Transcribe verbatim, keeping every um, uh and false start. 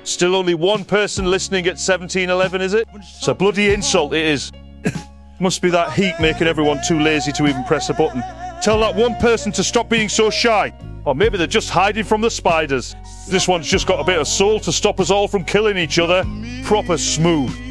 Still only one person listening at seventeen eleven, is it? It's a bloody insult, it is. Must be that heat making everyone too lazy to even press a button. Tell that one person to stop being so shy. Or maybe they're just hiding from the spiders. This one's just got a bit of soul to stop us all from killing each other. Proper smooth.